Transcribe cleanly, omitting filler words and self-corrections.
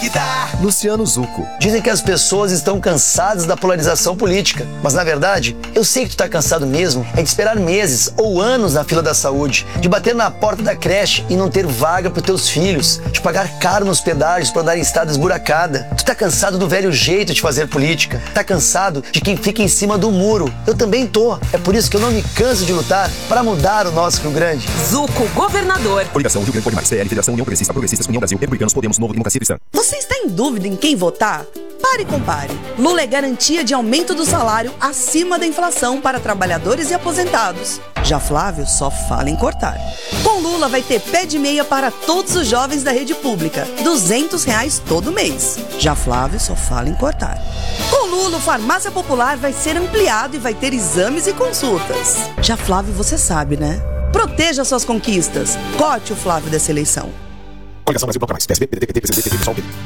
que dá. Luciano Zucco. Dizem que as pessoas estão cansadas da polarização política, mas na verdade, eu sei que tu tá cansado mesmo de esperar meses ou anos na fila da saúde, de bater na porta da creche e não ter vaga pros teus filhos, de pagar caro nos pedágios pra andar em estrada esburacada. Tu tá cansado do velho jeito de fazer política, tá cansado de quem fica em cima do muro. Eu também tô. É por isso que eu não me canso de lutar para mudar o nosso Rio Grande. Zucco, governador. Coligação Rio Grande Pode Mais. PL, Federação União Progressista, Progressistas, União Brasil, Republicanos, Podemos, Novo, Democracia Cristã. Você está em dúvida em quem votar? Pare e compare. Lula é garantia de aumento do salário acima da inflação para trabalhadores e aposentados. Já Flávio só fala em cortar. Com Lula vai ter pé de meia para todos os jovens da rede pública, R$200 todo mês. Já Flávio só fala em cortar. Com Lula, o Farmácia Popular vai ser ampliado e vai ter exames e consultas. Já Flávio, você sabe, né? Proteja suas conquistas. Corte o Flávio dessa eleição. Coligação Brasil Bloco Mais. PSB, PDT, PT, PCdoB, PT, PSOL, PT.